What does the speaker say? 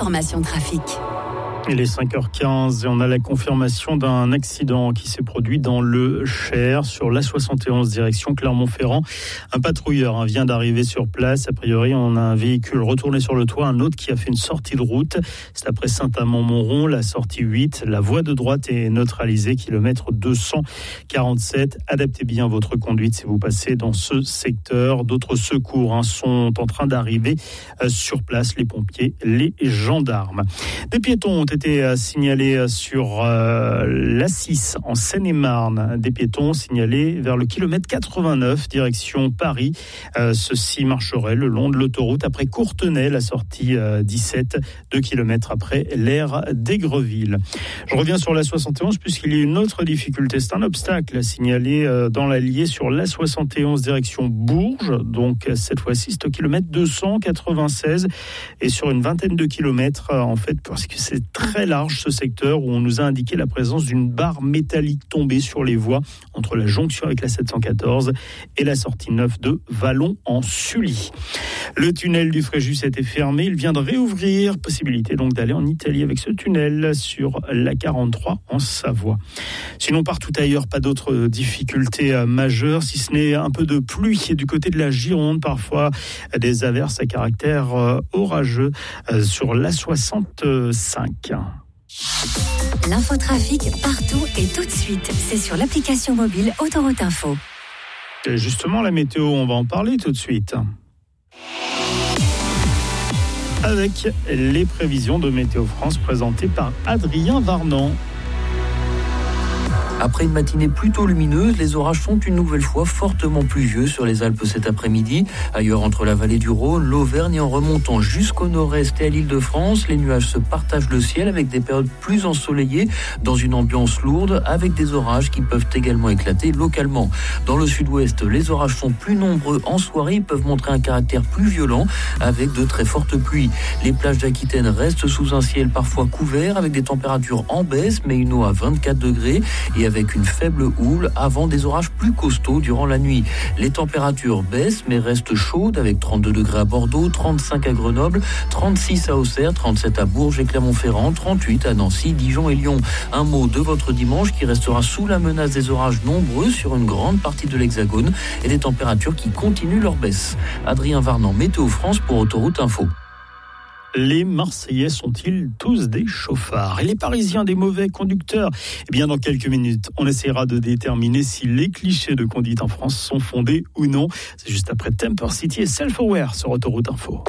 l'information trafic. Il est 5h15 et on a la confirmation d'un accident qui s'est produit dans le Cher sur l'A71 direction Clermont-Ferrand. Un patrouilleur vient d'arriver sur place. A priori, on a un véhicule retourné sur le toit, un autre qui a fait une sortie de route. C'est après Saint-Amand-Montrond, la sortie 8. La voie de droite est neutralisée, kilomètre 247. Adaptez bien votre conduite si vous passez dans ce secteur. D'autres secours sont en train d'arriver sur place, les pompiers, les gendarmes. Des piétons ont été signalés sur l'A6 en Seine-et-Marne. Des piétons signalés vers le kilomètre 89 direction Paris. Ceux-ci marcheraient le long de l'autoroute après Courtenay, la sortie 17, 2 kilomètres après l'aire d'Aigreville. Je reviens sur l'A71 puisqu'il y a une autre difficulté. C'est un obstacle signalé dans l'Allier sur l'A71 direction Bourges. Donc cette fois-ci, c'est au kilomètre 296 et sur une vingtaine de kilomètres en fait parce que c'est très large ce secteur où on nous a indiqué la présence d'une barre métallique tombée sur les voies entre la jonction avec la 714 et la sortie 9 de Vallon en Sully. Le tunnel du Fréjus a été fermé, il vient de réouvrir, possibilité donc d'aller en Italie avec ce tunnel sur la 43 en Savoie. Sinon partout ailleurs, pas d'autres difficultés majeures, si ce n'est un peu de pluie du côté de la Gironde, parfois des averses à caractère orageux sur la 65. L'infotrafic partout et tout de suite, c'est sur l'application mobile Autoroute Info. Et justement, la météo, on va en parler tout de suite. Avec les prévisions de Météo France présentées par Adrien Varnan. Après une matinée plutôt lumineuse, les orages sont une nouvelle fois fortement pluvieux sur les Alpes cet après-midi. Ailleurs, entre la vallée du Rhône, l'Auvergne et en remontant jusqu'au nord-est et à l'Île-de-France, les nuages se partagent le ciel avec des périodes plus ensoleillées dans une ambiance lourde avec des orages qui peuvent également éclater localement. Dans le sud-ouest, les orages sont plus nombreux en soirée, ils peuvent montrer un caractère plus violent avec de très fortes pluies. Les plages d'Aquitaine restent sous un ciel parfois couvert avec des températures en baisse, mais une eau à 24 degrés et avec une faible houle avant des orages plus costauds durant la nuit. Les températures baissent mais restent chaudes avec 32 degrés à Bordeaux, 35 à Grenoble, 36 à Auxerre, 37 à Bourges et Clermont-Ferrand, 38 à Nancy, Dijon et Lyon. Un mot de votre dimanche qui restera sous la menace des orages nombreux sur une grande partie de l'Hexagone et des températures qui continuent leur baisse. Adrien Varnan, Météo France pour Autoroute Info. Les Marseillais sont-ils tous des chauffards et les Parisiens des mauvais conducteurs? Eh bien, dans quelques minutes, on essaiera de déterminer si les clichés de conduite en France sont fondés ou non. C'est juste après Temper City et Self-Aware sur Autoroute Info.